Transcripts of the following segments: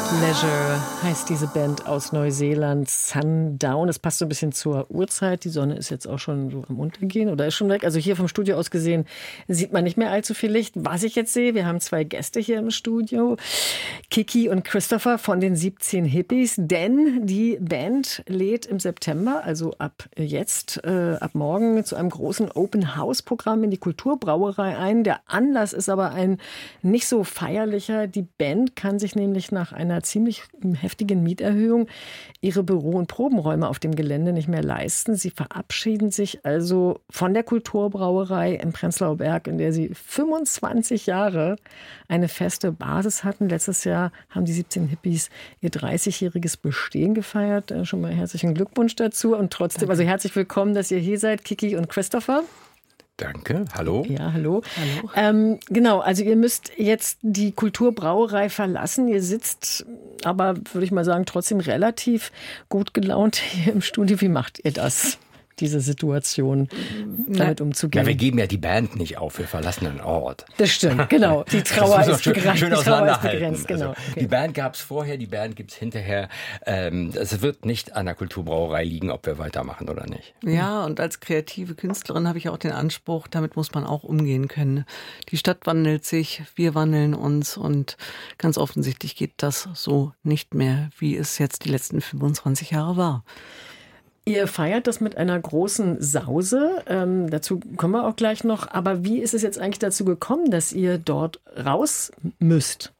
Leisure heißt diese Band aus Neuseeland, Sundown. Es passt so ein bisschen zur Uhrzeit. Die Sonne ist jetzt auch schon so am Untergehen oder ist schon weg. Also hier vom Studio aus gesehen sieht man nicht mehr allzu viel Licht. Was ich jetzt sehe, wir haben zwei Gäste hier im Studio. Kiki und Christopher von den 17 Hippies. Denn die Band lädt im September, also ab jetzt, ab morgen, zu einem großen Open-House-Programm in die Kulturbrauerei ein. Der Anlass ist aber ein nicht so feierlicher. Die Band kann sich nämlich nach einer ziemlich heftigen Mieterhöhung ihre Büro- und Probenräume auf dem Gelände nicht mehr leisten. Sie verabschieden sich also von der Kulturbrauerei im Prenzlauer Berg, in der sie 25 Jahre eine feste Basis hatten. Letztes Jahr haben die 17 Hippies ihr 30-jähriges Bestehen gefeiert. Schon mal herzlichen Glückwunsch dazu und trotzdem, also herzlich willkommen, dass ihr hier seid, Kiki und Christopher. Danke, hallo. Ja, hallo. Genau, also ihr müsst jetzt die Kulturbrauerei verlassen. Ihr sitzt aber, würde ich mal sagen, trotzdem relativ gut gelaunt hier im Studio. Wie macht ihr das, diese Situation damit umzugehen? Ja, wir geben ja die Band nicht auf, wir verlassen den Ort. Das stimmt, genau. Die Trauer ist begrenzt. Schön auseinanderhalten. Genau. Also, okay. Die Band gab es vorher, die Band gibt es hinterher. Es wird nicht an der Kulturbrauerei liegen, ob wir weitermachen oder nicht. Ja, und als kreative Künstlerin habe ich auch den Anspruch, damit muss man auch umgehen können. Die Stadt wandelt sich, wir wandeln uns und ganz offensichtlich geht das so nicht mehr, wie es jetzt die letzten 25 Jahre war. Ihr feiert das mit einer großen Sause, dazu kommen wir auch gleich noch. Aber wie ist es jetzt eigentlich dazu gekommen, dass ihr dort raus müsst?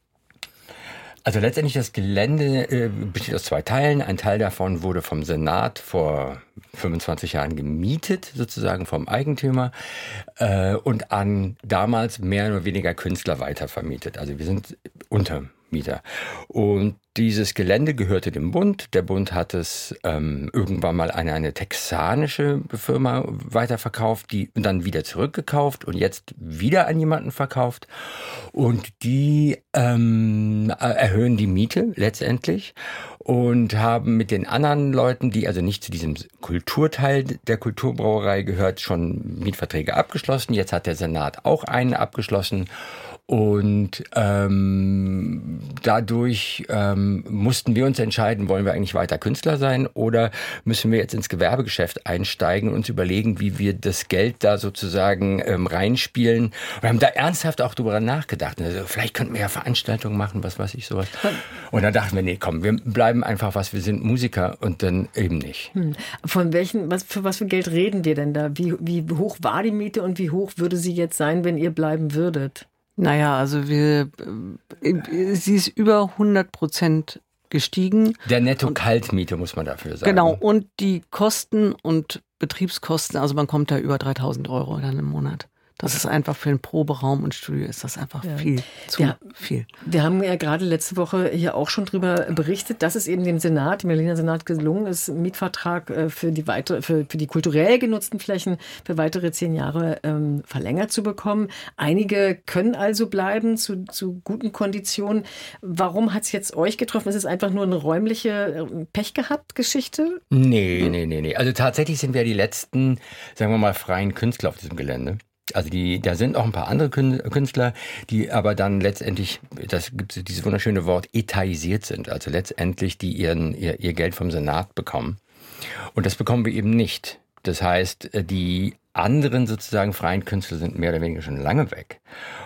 Also letztendlich das Gelände besteht aus zwei Teilen. Ein Teil davon wurde vom Senat vor 25 Jahren gemietet, sozusagen vom Eigentümer, und an damals mehr oder weniger Künstler weitervermietet. Also wir sind Untermieter. Und dieses Gelände gehörte dem Bund. Der Bund hat es irgendwann mal an eine texanische Firma weiterverkauft, die dann wieder zurückgekauft und jetzt wieder an jemanden verkauft. Und die erhöhen die Miete letztendlich und haben mit den anderen Leuten, die also nicht zu diesem Kulturteil der Kulturbrauerei gehört, schon Mietverträge abgeschlossen. Jetzt hat der Senat auch einen abgeschlossen. Und dadurch mussten wir uns entscheiden, wollen wir eigentlich weiter Künstler sein oder müssen wir jetzt ins Gewerbegeschäft einsteigen und uns überlegen, wie wir das Geld da sozusagen reinspielen. Wir haben da ernsthaft auch drüber nachgedacht. Also vielleicht könnten wir ja Veranstaltungen machen, was weiß ich, sowas. Und dann dachten wir, nee, komm, wir bleiben einfach, was wir sind, Musiker und dann eben nicht. Von für was für Geld reden wir denn da? Wie hoch war die Miete und wie hoch würde sie jetzt sein, wenn ihr bleiben würdet? Naja, also sie ist über 100% gestiegen. Der Netto-Kaltmiete muss man dafür sagen. Genau, und die Kosten und Betriebskosten, also man kommt da über 3.000 € dann im Monat. Das ist einfach für einen Proberaum und Studio ist das einfach viel zu viel. Wir haben ja gerade letzte Woche hier auch schon drüber berichtet, dass es eben dem Senat, dem Berliner Senat gelungen ist, einen Mietvertrag für die kulturell genutzten Flächen für weitere 10 Jahre verlängert zu bekommen. Einige können also bleiben zu guten Konditionen. Warum hat es jetzt euch getroffen? Ist es einfach nur eine räumliche Pech gehabt Geschichte? Nee. Also tatsächlich sind wir die letzten, sagen wir mal, freien Künstler auf diesem Gelände. Also da sind auch ein paar andere Künstler, die aber dann letztendlich, das gibt dieses wunderschöne Wort, etatisiert sind. Also letztendlich, die ihr Geld vom Senat bekommen. Und das bekommen wir eben nicht. Das heißt, die anderen sozusagen freien Künstler sind mehr oder weniger schon lange weg.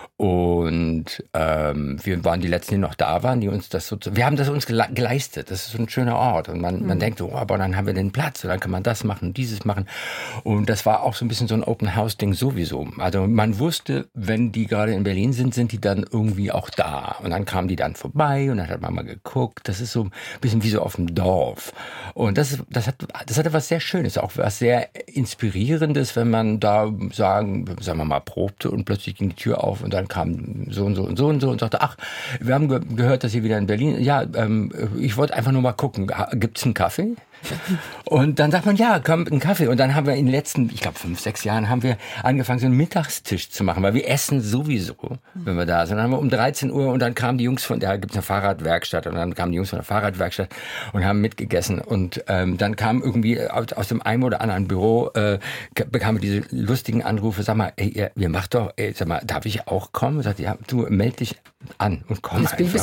Und wir waren die Letzten, die noch da waren, die uns das wir haben das uns geleistet. Das ist so ein schöner Ort. Und man denkt so, aber dann haben wir den Platz und dann kann man das machen und dieses machen. Und das war auch so ein bisschen so ein Open-House-Ding sowieso. Also man wusste, wenn die gerade in Berlin sind die dann irgendwie auch da. Und dann kamen die dann vorbei und dann hat man mal geguckt. Das ist so ein bisschen wie so auf dem Dorf. Und das hatte was sehr Schönes, auch was sehr Inspirierendes, wenn man da, sagen wir mal, probte und plötzlich ging die Tür auf und dann kam so und so und sagte, ach, wir haben gehört, dass ihr wieder in Berlin, ich wollte einfach nur mal gucken, gibt's einen Kaffee? Und dann sagt man, ja, komm, einen Kaffee. Und dann haben wir in den letzten, ich glaube 5, 6 Jahren, haben wir angefangen, so einen Mittagstisch zu machen, weil wir essen sowieso, wenn wir da sind. Dann haben wir um 13 Uhr und dann kamen die Jungs da gibt's eine Fahrradwerkstatt und dann kamen die Jungs von der Fahrradwerkstatt und haben mitgegessen. Und dann kam irgendwie aus dem einen oder anderen Büro, bekamen wir diese lustigen Anrufe, sag mal, ihr macht doch, sag mal, darf ich auch kommen? Sagt, ja, du meld dich an und komm jetzt bin ich ein